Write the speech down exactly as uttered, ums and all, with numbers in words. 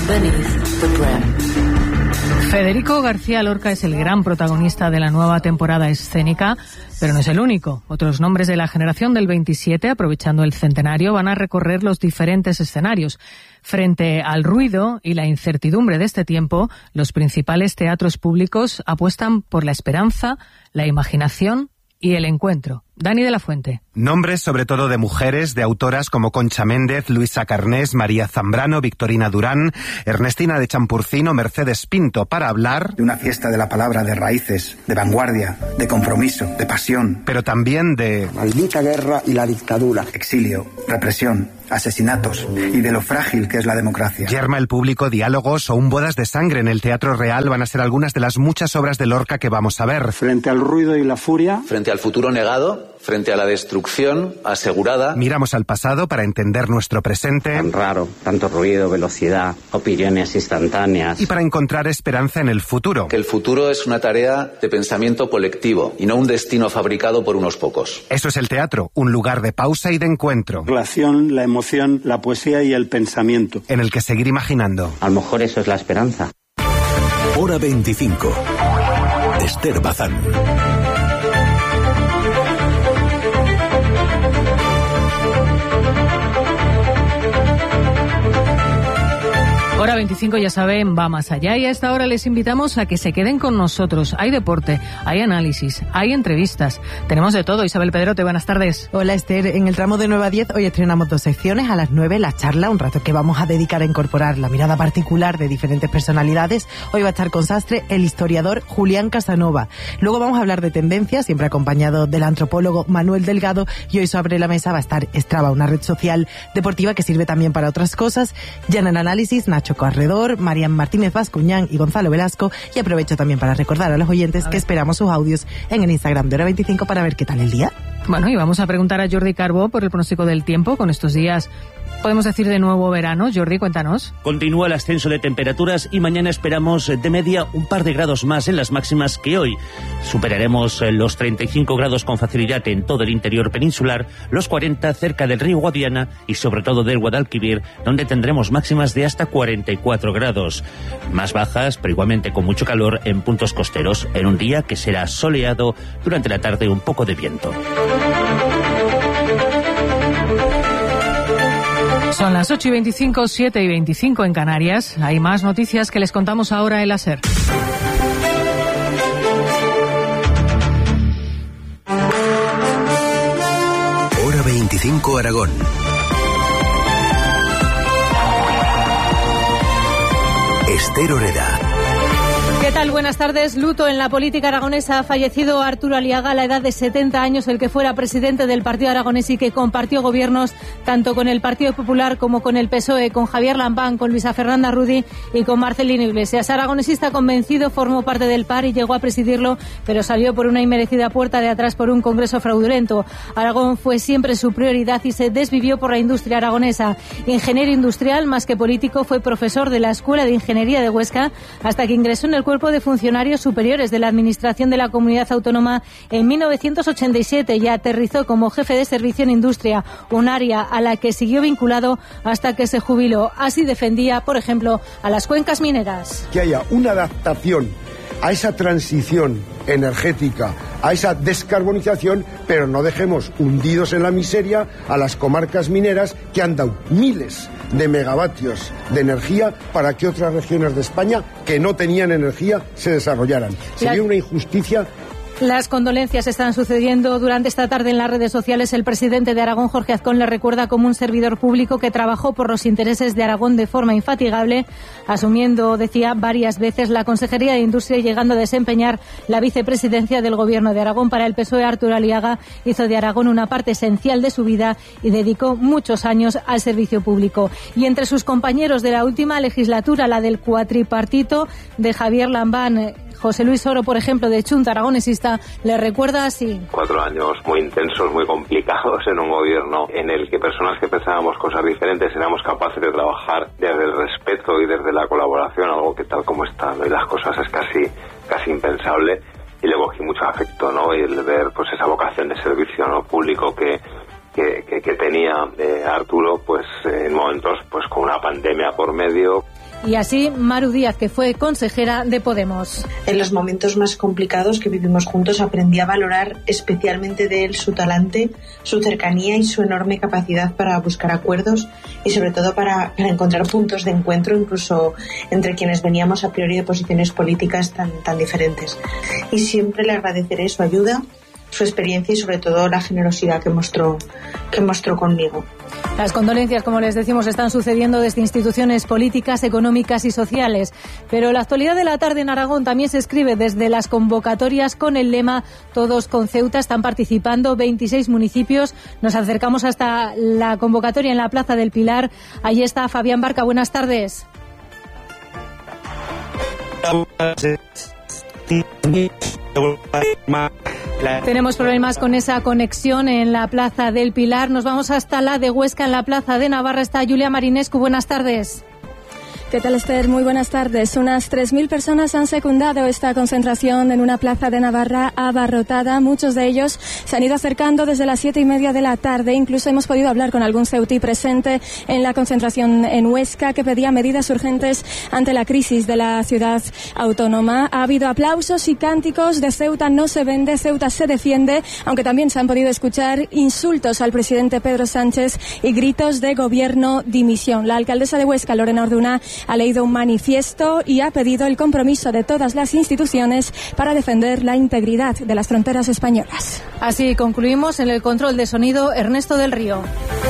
Beneath the Brim. Federico García Lorca es el gran protagonista de la nueva temporada escénica, pero no es el único. Otros nombres de la generación del veintisiete, aprovechando el centenario, van a recorrer los diferentes escenarios. Frente al ruido y la incertidumbre de este tiempo, los principales teatros públicos apuestan por la esperanza, la imaginación y el encuentro. Dani de la Fuente. Nombres sobre todo de mujeres, de autoras como Concha Méndez, Luisa Carnés, María Zambrano, Victorina Durán, Ernestina de Champurcino, Mercedes Pinto, para hablar de una fiesta de la palabra, de raíces, de vanguardia, de compromiso, de pasión. Pero también de maldita guerra y la dictadura, exilio, represión, asesinatos y de lo frágil que es la democracia. Yerma el público, diálogos o un bodas de sangre en el Teatro Real van a ser algunas de las muchas obras de Lorca que vamos a ver. Frente al ruido y la furia, frente al futuro negado, frente a la destrucción asegurada. Miramos al pasado para entender nuestro presente. Tan raro, tanto ruido, velocidad, opiniones instantáneas. Y para encontrar esperanza en el futuro. Que el futuro es una tarea de pensamiento colectivo y no un destino fabricado por unos pocos. Eso es el teatro, un lugar de pausa y de encuentro. La acción, la emoción, la poesía y el pensamiento. En el que seguir imaginando. A lo mejor eso es la esperanza. Hora veinticinco. Esther Bazán. Hora veinticinco, ya saben, va más allá y a esta hora les invitamos a que se queden con nosotros. Hay deporte, hay análisis, hay entrevistas. Tenemos de todo. Isabel Pedrote, buenas tardes. Hola Esther, en el tramo de nueve a diez hoy estrenamos dos secciones. A las nueve la charla, un rato que vamos a dedicar a incorporar la mirada particular de diferentes personalidades. Hoy va a estar con Sastre el historiador Julián Casanova. Luego vamos a hablar de tendencias, siempre acompañado del antropólogo Manuel Delgado, y hoy sobre la mesa va a estar Strava, una red social deportiva que sirve también para otras cosas. Ya en el análisis, Nacho Corredor, Marian Martínez Vascuñán y Gonzalo Velasco, y aprovecho también para recordar a los oyentes que esperamos sus audios en el Instagram de Hora veinticinco para ver qué tal el día. Bueno, y vamos a preguntar a Jordi Carbó por el pronóstico del tiempo con estos días. ¿Podemos decir de nuevo verano? Jordi, cuéntanos. Continúa el ascenso de temperaturas y mañana esperamos de media un par de grados más en las máximas que hoy. Superaremos los treinta y cinco grados con facilidad en todo el interior peninsular, los cuarenta cerca del río Guadiana y sobre todo del Guadalquivir, donde tendremos máximas de hasta cuarenta y cuatro grados. Más bajas, pero igualmente con mucho calor en puntos costeros, en un día que será soleado, durante la tarde un poco de viento. Son las ocho y veinticinco, siete y veinticinco en Canarias. Hay más noticias que les contamos ahora en la SER. Hora veinticinco Aragón. Esther Oreda. ¿Qué tal? Buenas tardes. Luto en la política aragonesa. Ha fallecido Arturo Aliaga a la edad de setenta años, el que fuera presidente del Partido Aragonés y que compartió gobiernos tanto con el Partido Popular como con el P S O E, con Javier Lambán, con Luisa Fernanda Rudi y con Marcelino Iglesias. Aragonesista convencido, formó parte del P A R y llegó a presidirlo, pero salió por una inmerecida puerta de atrás por un congreso fraudulento. Aragón fue siempre su prioridad y se desvivió por la industria aragonesa. Ingeniero industrial, más que político, fue profesor de la Escuela de Ingeniería de Huesca hasta que ingresó en el cuerpo de funcionarios superiores de la Administración de la Comunidad Autónoma en mil novecientos ochenta y siete y aterrizó como jefe de servicio en industria, un área a la que siguió vinculado hasta que se jubiló. Así defendía, por ejemplo, a las cuencas mineras. Que haya una adaptación a esa transición energética, a esa descarbonización, pero no dejemos hundidos en la miseria a las comarcas mineras que han dado miles de megavatios de energía para que otras regiones de España que no tenían energía se desarrollaran. Sería una injusticia. Las condolencias están sucediendo durante esta tarde en las redes sociales. El presidente de Aragón, Jorge Azcón, le recuerda como un servidor público que trabajó por los intereses de Aragón de forma infatigable, asumiendo, decía, varias veces la Consejería de Industria y llegando a desempeñar la vicepresidencia del Gobierno de Aragón. Para el P S O E, Arturo Aliaga hizo de Aragón una parte esencial de su vida y dedicó muchos años al servicio público. Y entre sus compañeros de la última legislatura, la del cuatripartito de Javier Lambán, José Luis Oro, por ejemplo, de Chunta, aragonesista, le recuerda así. Cuatro años muy intensos, muy complicados en un gobierno en el que personas que pensábamos cosas diferentes éramos capaces de trabajar desde el respeto y desde la colaboración, algo que tal como está, ¿no? Y las cosas es casi, casi impensable. Y le cogí mucho afecto, ¿no? Y el ver pues esa vocación de servicio, ¿no? Público que Que, que, que tenía eh, Arturo, pues en momentos pues con una pandemia por medio. Y así Maru Díaz, que fue consejera de Podemos. En los momentos más complicados que vivimos juntos aprendí a valorar especialmente de él su talante, su cercanía y su enorme capacidad para buscar acuerdos y sobre todo para, para encontrar puntos de encuentro incluso entre quienes veníamos a priori de posiciones políticas tan, tan diferentes. Y siempre le agradeceré su ayuda, su experiencia y sobre todo la generosidad que mostró, que mostró conmigo. Las condolencias, como les decimos, están sucediendo desde instituciones políticas, económicas y sociales. Pero la actualidad de la tarde en Aragón también se escribe desde las convocatorias con el lema Todos con Ceuta. Están participando veintiséis municipios. Nos acercamos hasta la convocatoria en la Plaza del Pilar. Allí está Fabián Barca. Buenas tardes. Tenemos problemas con esa conexión en la Plaza del Pilar. Nos vamos hasta la de Huesca, en la Plaza de Navarra. Está Julia Marinescu. Buenas tardes. ¿Qué tal, Esther? Muy buenas tardes. Unas tres mil personas han secundado esta concentración en una plaza de Navarra abarrotada. Muchos de ellos se han ido acercando desde las siete y media de la tarde. Incluso hemos podido hablar con algún ceutí presente en la concentración en Huesca que pedía medidas urgentes ante la crisis de la ciudad autónoma. Ha habido aplausos y cánticos de Ceuta no se vende, Ceuta se defiende, aunque también se han podido escuchar insultos al presidente Pedro Sánchez y gritos de gobierno dimisión. La alcaldesa de Huesca, Lorena Orduna, ha leído un manifiesto y ha pedido el compromiso de todas las instituciones para defender la integridad de las fronteras españolas. Así concluimos. En el control de sonido, Ernesto del Río.